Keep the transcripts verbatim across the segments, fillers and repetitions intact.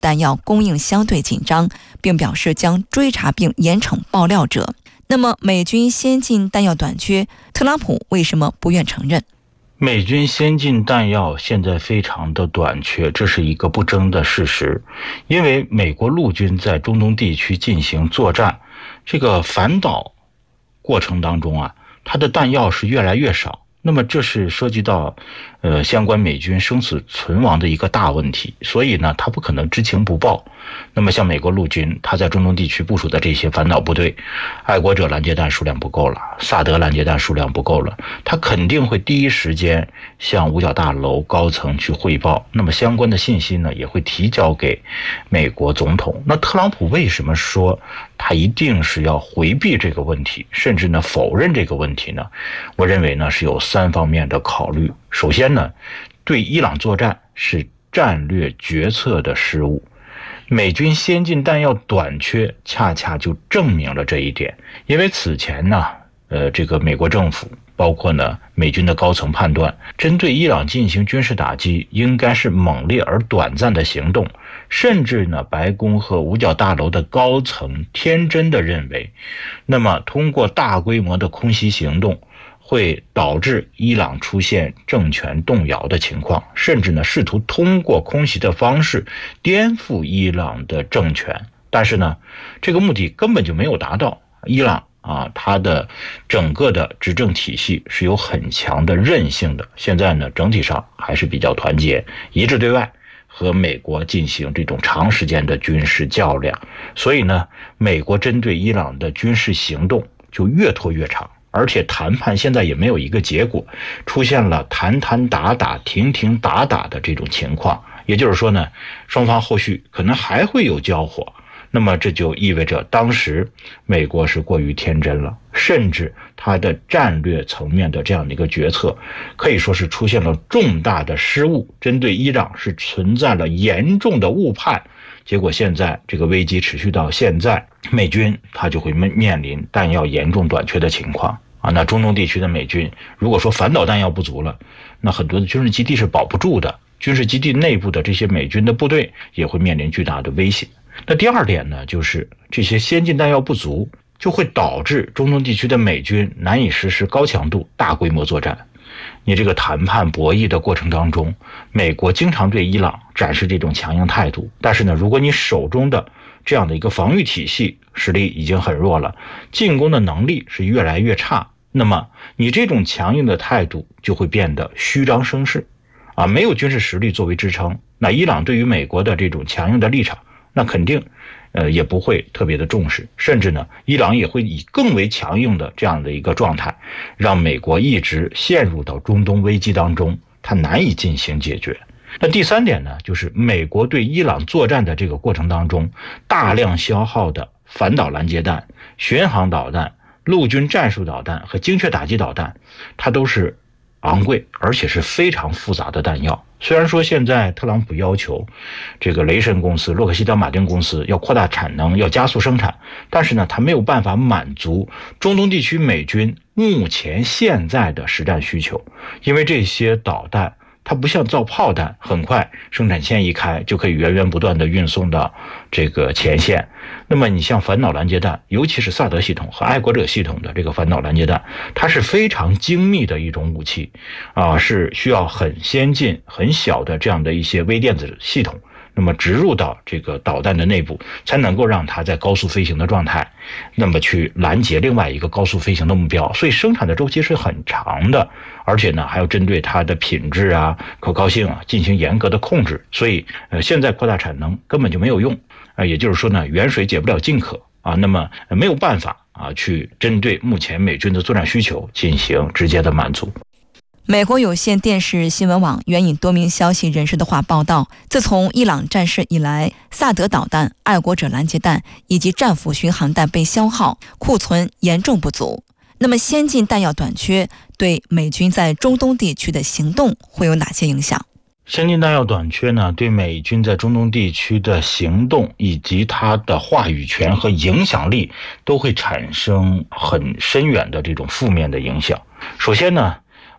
弹药供应相对紧张，并表示将追查并严惩爆料者。那么美军先进弹药短缺，特朗普为什么不愿承认？ 美军先进弹药现在非常的短缺，这是一个不争的事实。因为美国陆军在中东地区进行作战，这个反导过程当中啊，它的弹药是越来越少。那么这是涉及到呃相关美军生死存亡的一个大问题，所以呢，他不可能知情不报。那么像美国陆军，他在中东地区部署的这些反导部队，爱国者拦截弹数量不够了，萨德拦截弹数量不够了，他肯定会第一时间向五角大楼高层去汇报。那么相关的信息呢，也会提交给美国总统。那特朗普为什么说他一定是要回避这个问题，甚至呢否认这个问题呢？我认为呢是有三方面的考虑。首先呢，对伊朗作战是战略决策的失误。美军先进弹药短缺，恰恰就证明了这一点。因为此前呢，呃，这个美国政府包括呢美军的高层判断，针对伊朗进行军事打击应该是猛烈而短暂的行动，甚至呢白宫和五角大楼的高层天真的认为，那么通过大规模的空袭行动会导致伊朗出现政权动摇的情况，甚至呢试图通过空袭的方式颠覆伊朗的政权。但是呢，这个目的根本就没有达到。伊朗啊，它的整个的执政体系是有很强的韧性的，现在呢整体上还是比较团结，一致对外，和美国进行这种长时间的军事较量。所以呢，美国针对伊朗的军事行动就越拖越长。而且谈判现在也没有一个结果，出现了谈谈打打停停打打的这种情况。也就是说呢，双方后续可能还会有交火。那么这就意味着当时美国是过于天真了，甚至它的战略层面的这样的一个决策可以说是出现了重大的失误，针对伊朗是存在了严重的误判。结果现在这个危机持续到现在，美军他就会面临弹药严重短缺的情况啊。那中东地区的美军如果说反导弹药不足了，那很多的军事基地是保不住的，军事基地内部的这些美军的部队也会面临巨大的威胁。那第二点呢，就是这些先进弹药不足，就会导致中东地区的美军难以实施高强度大规模作战。你这个谈判博弈的过程当中，美国经常对伊朗展示这种强硬态度，但是呢，如果你手中的这样的一个防御体系实力已经很弱了，进攻的能力是越来越差，那么你这种强硬的态度就会变得虚张声势啊，没有军事实力作为支撑，那伊朗对于美国的这种强硬的立场，那肯定呃，也不会特别的重视，甚至呢，伊朗也会以更为强硬的这样的一个状态，让美国一直陷入到中东危机当中，它难以进行解决。那第三点呢，就是美国对伊朗作战的这个过程当中，大量消耗的反导拦截弹、巡航导弹、陆军战术导弹和精确打击导弹，它都是昂贵而且是非常复杂的弹药。虽然说现在特朗普要求这个雷神公司、洛克希德马丁公司要扩大产能，要加速生产，但是呢，它没有办法满足中东地区美军目前现在的实战需求，因为这些导弹它不像造炮弹，很快生产线一开就可以源源不断的运送到这个前线。那么你像反导拦截弹，尤其是萨德系统和爱国者系统的这个反导拦截弹，它是非常精密的一种武器啊，是需要很先进很小的这样的一些微电子系统，那么植入到这个导弹的内部，才能够让它在高速飞行的状态，那么去拦截另外一个高速飞行的目标。所以生产的周期是很长的，而且呢还要针对它的品质啊、可靠性啊进行严格的控制。所以呃现在扩大产能根本就没有用啊，也就是说呢，远水解不了近渴啊，那么没有办法啊去针对目前美军的作战需求进行直接的满足。 美国有线电视新闻网援引多名消息人士的话报道，自从伊朗战事以来，萨德导弹、爱国者拦截弹以及战斧巡航弹被消耗，库存严重不足。那么先进弹药短缺对美军在中东地区的行动会有哪些影响？ 先进弹药短缺呢，对美军在中东地区的行动以及它的话语权和影响力都会产生很深远的这种负面的影响。首先呢，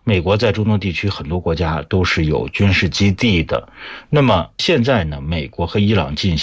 美国在中东地区很多国家都是有军事基地的。那么现在呢，美国和伊朗进行